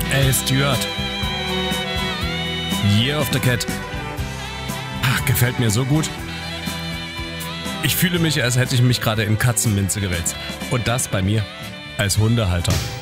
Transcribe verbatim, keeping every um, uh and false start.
Ey, Stuart. Year of the Cat. Ach, gefällt mir so gut. Ich fühle mich, als hätte ich mich gerade in Katzenminze gewälzt. Und das bei mir als Hundehalter.